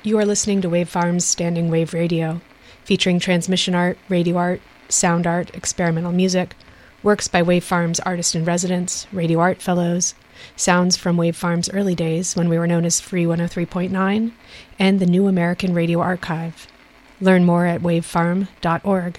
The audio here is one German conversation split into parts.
You are listening to Wave Farm's Standing Wave Radio, featuring transmission art, radio art, sound art, experimental music, works by Wave Farm's artist-in-residence, radio art fellows, sounds from Wave Farm's early days when we were known as Free 103.9, and the New American Radio Archive. Learn more at wavefarm.org.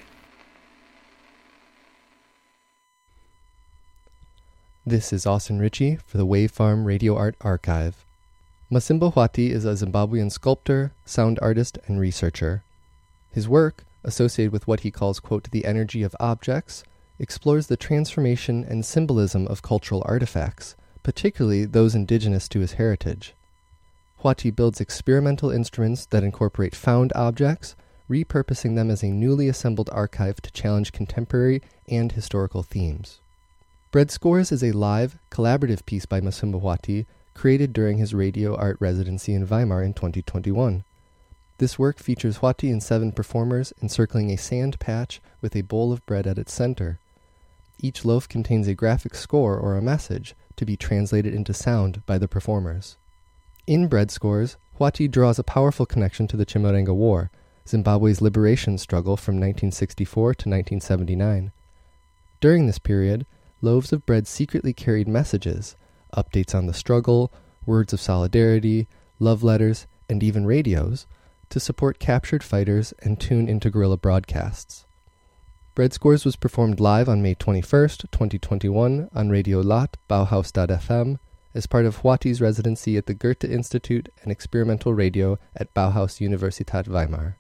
This is Austin Ritchie for the Wave Farm Radio Art Archive. Masimba Hwati is a Zimbabwean sculptor, sound artist, and researcher. His work, associated with what he calls, quote, the energy of objects, explores the transformation and symbolism of cultural artifacts, particularly those indigenous to his heritage. Hwati builds experimental instruments that incorporate found objects, repurposing them as a newly assembled archive to challenge contemporary and historical themes. Bread Scores is a live, collaborative piece by Masimba Hwati created during his radio art residency in Weimar in 2021. This work features Hwati and 7 performers encircling a sand patch with a bowl of bread at its center. Each loaf contains a graphic score or a message to be translated into sound by the performers. In Bread Scores, Hwati draws a powerful connection to the Chimurenga War, Zimbabwe's liberation struggle from 1964 to 1979. During this period, loaves of bread secretly carried messages, updates on the struggle, words of solidarity, love letters, and even radios, to support captured fighters and tune into guerrilla broadcasts. Bread Scores was performed live on May 21st, 2021 on Radio Lat, Bauhaus.fm, as part of Hwati's residency at the Goethe Institute and Experimental Radio at Bauhaus Universität Weimar.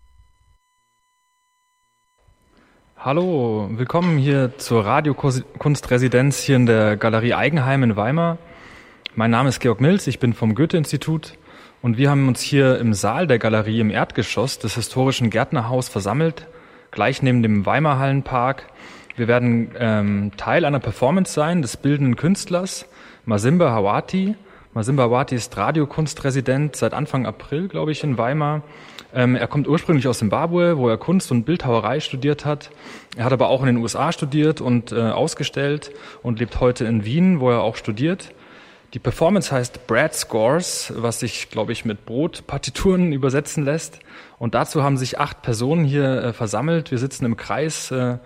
Hallo, willkommen hier zur Radiokunstresidenz hier in der Galerie Eigenheim in Weimar. Mein Name ist Georg Milz, ich bin vom Goethe-Institut und wir haben uns hier im Saal der Galerie im Erdgeschoss des historischen Gärtnerhaus versammelt, gleich neben dem Weimarhallenpark. Wir werden Teil einer Performance sein des bildenden Künstlers Masimba Hwati. Masimba Hwati ist Radiokunstresident seit Anfang April, glaube ich, in Weimar. Er kommt ursprünglich aus Zimbabwe, wo er Kunst und Bildhauerei studiert hat. Er hat aber auch in den USA studiert und ausgestellt und lebt heute in Wien, wo er auch studiert. Die Performance heißt Bread Scores, was sich, glaube ich, mit Brotpartituren übersetzen lässt. Und dazu haben sich 8 Personen hier versammelt. Wir sitzen im Kreis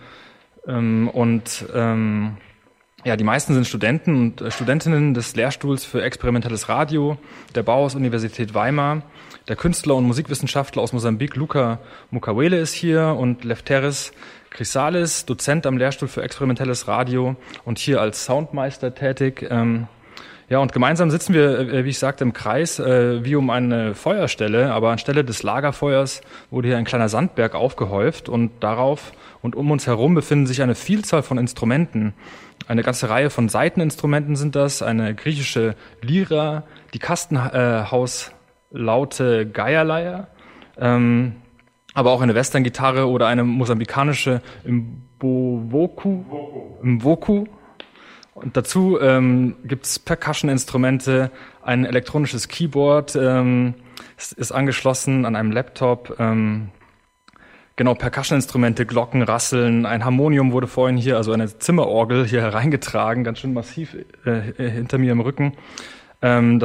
die meisten sind Studenten und Studentinnen des Lehrstuhls für experimentelles Radio der Bauhaus-Universität Weimar. Der Künstler und Musikwissenschaftler aus Mosambik, Luca Mukawele, ist hier und Lefteris Chrysalis, Dozent am Lehrstuhl für experimentelles Radio und hier als Soundmeister tätig. Und gemeinsam sitzen wir, wie ich sagte, im Kreis wie um eine Feuerstelle, aber anstelle des Lagerfeuers wurde hier ein kleiner Sandberg aufgehäuft und darauf und um uns herum befinden sich eine Vielzahl von Instrumenten. Eine ganze Reihe von Saiteninstrumenten sind das, eine griechische Lyra, die Kastenhauslaute Geierleier, aber auch eine Western-Gitarre oder eine mosambikanische Mwoku. Und dazu gibt's Percussion-Instrumente, ein elektronisches Keyboard, ist angeschlossen an einem Laptop. Percussion-Instrumente, Glocken, Rasseln, ein Harmonium wurde vorhin hier, also eine Zimmerorgel hier hereingetragen, ganz schön massiv hinter mir im Rücken. Das